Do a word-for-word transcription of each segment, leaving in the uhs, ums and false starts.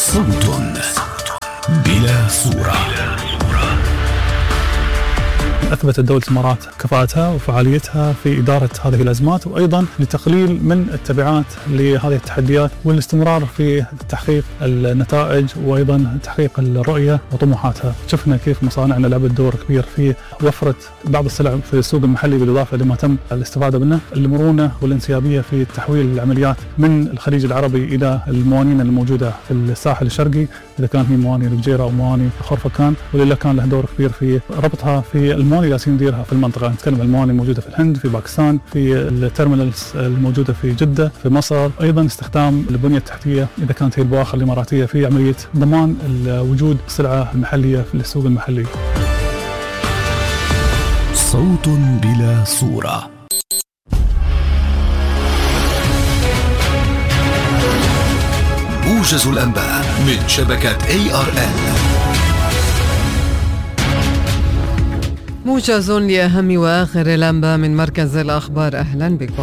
صوت بلا صورة. أثبتت دولة الإمارات كفاءتها وفعاليتها في إدارة هذه الأزمات، وأيضا لتقليل من التبعات لهذه التحديات والاستمرار في تحقيق النتائج وأيضا تحقيق الرؤية وطموحاتها. شفنا كيف مصانعنا لعبت دور كبير في وفرة بعض السلع في السوق المحلي بالإضافة لما تم الاستفادة منه، المرونة والانسيابية في تحويل العمليات من الخليج العربي إلى الموانين الموجودة في الساحل الشرقي، إذا كان هي مواني الفجيرة أو مواني خرفكان، ولله كان له دور كبير في ربطها في المواني اللي نديرها في المنطقة. نتكلم عن المواني الموجودة في الهند، في باكستان، في التيرمينالز الموجودة في جدة، في مصر، أيضا استخدام البنية التحتية إذا كانت هي البواخر الإماراتية في عملية ضمان وجود السلعة المحلية في السوق المحلي. صوت بلا صورة. موجز الأنباء من شبكة إيه آر إل. موجز لأهم وآخر الأنباء من مركز الأخبار. أهلا بكم.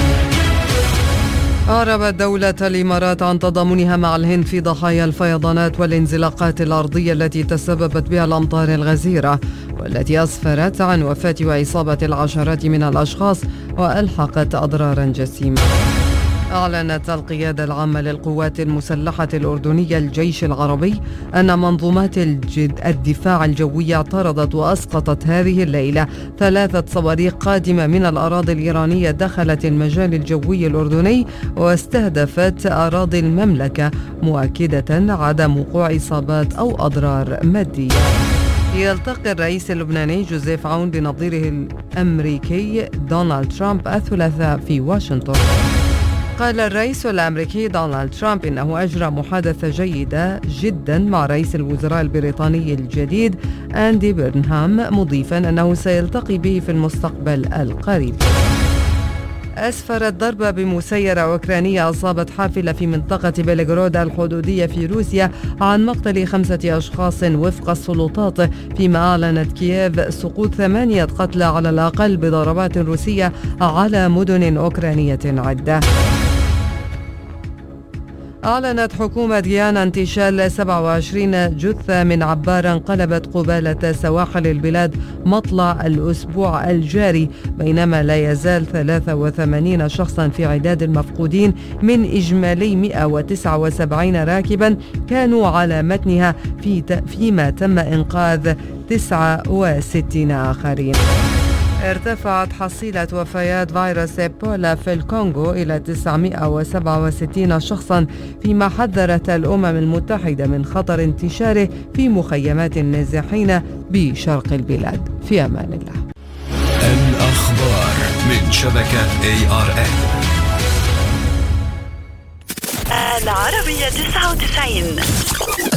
أعربت دولة الإمارات عن تضامنها مع الهند في ضحايا الفيضانات والانزلاقات الأرضية التي تسببت بها الأمطار الغزيرة، والتي أسفرت عن وفاة وإصابة العشرات من الأشخاص وألحقت أضرارا جسيمة. أعلنت القيادة العامة للقوات المسلحة الأردنية الجيش العربي أن منظومات الدفاع الجوي اعترضت وأسقطت هذه الليلة ثلاثة صواريخ قادمة من الأراضي الإيرانية دخلت المجال الجوي الأردني واستهدفت أراضي المملكة، مؤكدة عدم وقوع إصابات أو أضرار مادية. يلتقي الرئيس اللبناني جوزيف عون بنظيره الأمريكي دونالد ترامب الثلاثاء في واشنطن. قال الرئيس الأمريكي دونالد ترامب إنه أجرى محادثة جيدة جدا مع رئيس الوزراء البريطاني الجديد أندي بيرنهام، مضيفا أنه سيلتقي به في المستقبل القريب. أسفرت ضربة بمسيرة أوكرانية أصابت حافلة في منطقة بلغرود الحدودية في روسيا عن مقتل خمسة أشخاص وفق السلطات، فيما أعلنت كييف سقوط ثمانية قتلى على الأقل بضربات روسية على مدن أوكرانية عدة. أعلنت حكومة غيانا انتشال سبعة وعشرين جثة من عبارة انقلبت قبالة سواحل البلاد مطلع الأسبوع الجاري، بينما لا يزال ثلاثة وثمانين شخصا في عداد المفقودين من إجمالي مئة وتسعة وسبعين راكبا كانوا على متنها، في فيما تم إنقاذ تسعة وستين آخرين. ارتفعت حصيلة وفيات فيروس إيبولا في الكونغو إلى تسعمئة وسبعة وستين شخصا، فيما حذرت الأمم المتحدة من خطر انتشاره في مخيمات النازحين بشرق البلاد. في أمان الله. الأخبار من شبكة إيه آر إل. العربية تسعة وتسعين.